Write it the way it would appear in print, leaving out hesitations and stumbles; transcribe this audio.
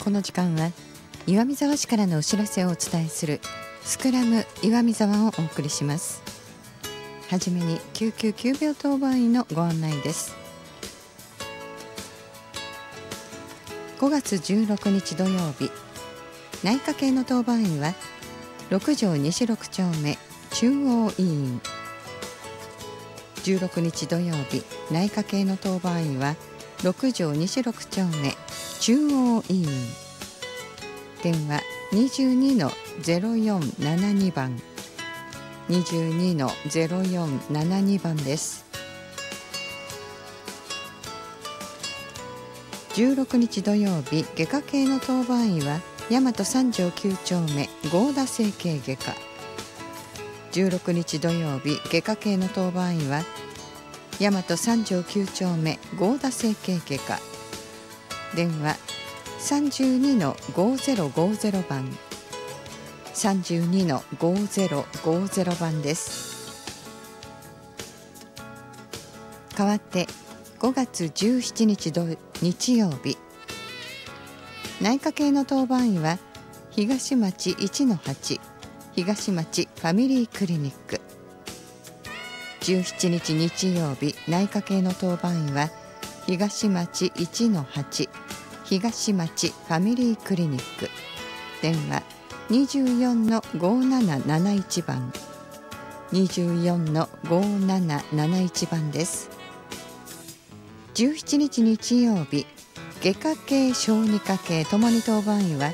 この時間は岩見沢市からのお知らせをお伝えするスクラム岩見沢をお送りします。はじめに救急急病当番員のご案内です。5月16日土曜日、内科系の当番員は6条西6丁目中央医院。16日土曜日、内科系の当番員は6条西6丁目中央医院。電話 22-0472 番 22-0472 番です。16日土曜日、外科系の当番医は大和3条9丁目合田整形外科。16日土曜日、外科系の当番医は大和3条9丁目合田整形外科。電話 32-5050 番 32-5050 番です。代わって5月17日日曜日、内科系の当番医は東町 1-8 東町ファミリークリニック。17日日曜日、内科系の当番医は東町 1-8 東町ファミリークリニック。電話 24-5771 番 24-5771 番です。17日日曜日、外科系小児科系ともに当番医は